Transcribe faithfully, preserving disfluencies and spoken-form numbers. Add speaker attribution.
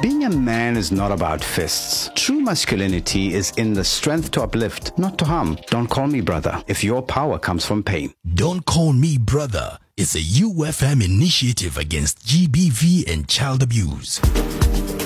Speaker 1: Being a man is not about fists. True masculinity is in the strength to uplift, not to harm. Don't call me brother if your power comes from pain.
Speaker 2: Don't Call Me Brother is a U F M initiative against G B V and child abuse.